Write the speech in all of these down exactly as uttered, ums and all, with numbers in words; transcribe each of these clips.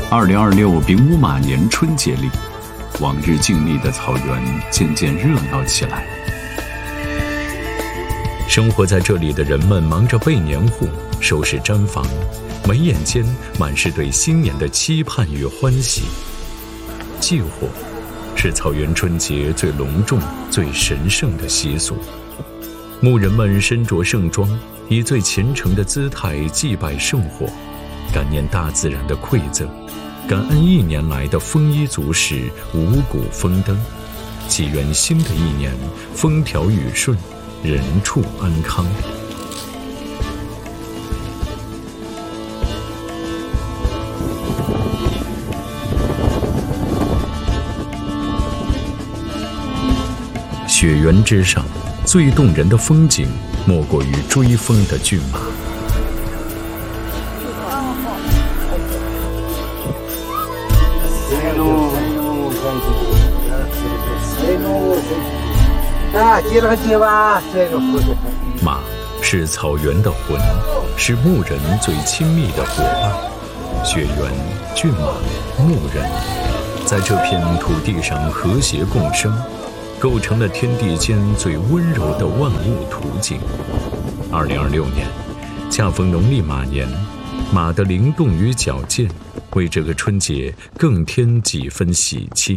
二零二六丙午马年春节里，往日静谧的草原渐渐热闹起来。生活在这里的人们忙着备年货，收拾毡房，眉眼间满是对新年的期盼与欢喜。祭火是草原春节最隆重、最神圣的习俗。牧人们身着盛装，以最虔诚的姿态祭拜圣火，感念大自然的馈赠，感恩一年来的丰衣足食、五谷丰登，祈愿新的一年风调雨顺，人畜安康。雪原之上，最动人的风景莫过于追风的骏马。马是草原的魂，是牧人最亲密的伙伴。雪原、骏马、牧人，在这片土地上和谐共生，构成了天地间最温柔的万物图景。二零二六年，恰逢农历马年，马的灵动与矫健，为这个春节更添几分喜气。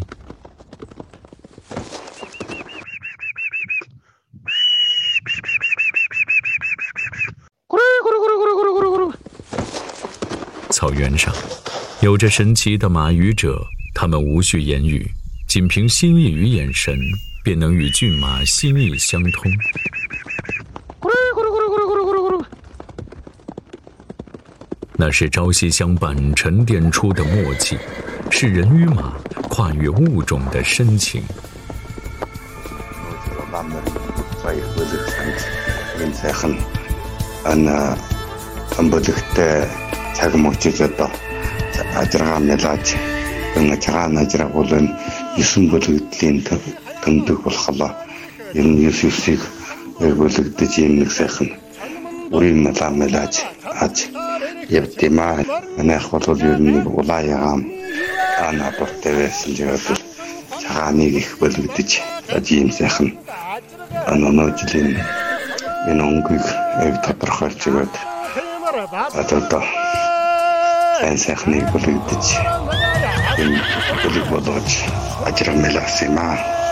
草原上，有着神奇的马语者，他们无需言语，仅凭心意与眼神，便能与骏马心意相通。那是朝夕相伴沉淀出的默契，是人与马跨越物种的深情。 Ебтима она хотолюрнийг улаяам ана бүртээсэн жирэдэл цагааныг их бөлгөдөж ажим сайхан аноноочлын энэ онгыг яг тодорхойлж өгöd одоо сайн сайхныг бөлгөдөж энэ бөлөг болгож ажрамлаа юм аа.